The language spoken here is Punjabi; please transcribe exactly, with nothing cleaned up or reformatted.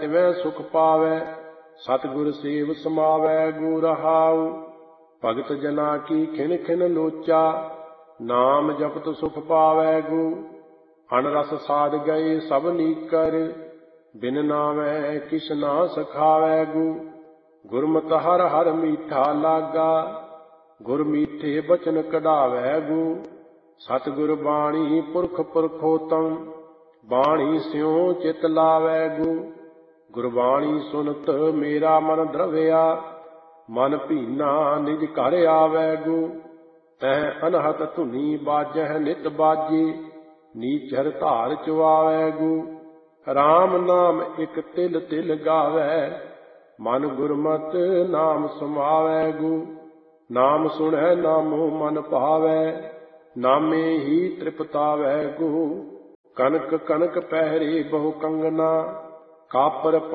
ਤਿਵੇਂ ਸੁਖ ਪਾਵੈ। ਸਤਿਗੁਰ ਸੇਵ ਸਮਾਵੈ ਗੁ ਰਹਾਉ। ਭਗਤ ਜਨਾ ਕੀ ਖਿਨ ਖਿਨ ਲੋਚਾ। ਨਾਮ ਜਪਤ ਸੁਖ ਪਾਵੈ ਗੁ। ਅਨ ਰਸ ਸਾਧ ਗਏ ਸਭ ਨੀਕਰ। ਬਿਨ ਨਾਮੈ ਕਿਛ ਨਾ ਸਖਾਵੈ ਗੁ। ਗੁਰਮਤਿ ਹਰ ਹਰ ਮੀਠਾ ਲਾਗਾ। ਗੁਰ ਮੀਠੇ ਬਚਨ ਕਢਾਵੈ ਗੁ। ਸਤਿਗੁਰ ਬਾਣੀ ਪੁਰਖ ਪੁਰਖੋਤਮ। ਬਾਣੀ ਸਿਉ ਚਿਤ ਲਾਵੈ ਗੁ। ਗੁਰਬਾਣੀ ਸੁਨਤ ਮੇਰਾ ਮਨ ਦਰਵਿਆ। ਮਨ ਭੀਨਾ ਨਿਜ ਘਰ ਆਵੈ ਗੁ। ਤਹ ਅਨਹਤ ਧੁਨੀ ਬਾਜਹਿ ਨਿਤ ਬਾਜੀ। ਨੀਚਰ ਧਾਰ ਚੁਆਵੈ ਗੁ। ਰਾਮ ਨਾਮ ਇਕ ਤਿਲ ਤਿਲ ਗਾਵੈ। ਮਨ ਗੁਰਮਤਿ ਨਾਮ ਸਮਾਵੈ ਗੁ। ਨਾਮ ਸੁਣੈ ਨਾਮੋ ਮਨ ਭਾਵੈ। ਨਾਮੇ ਹੀ ਤ੍ਰਿਪਤਾਵੈ ਗੁ। ਕਨਕ ਕਨਕ ਪਹਿਰੇ ਬਹੁ ਕੰਗਨਾ। ਕਾਪਰ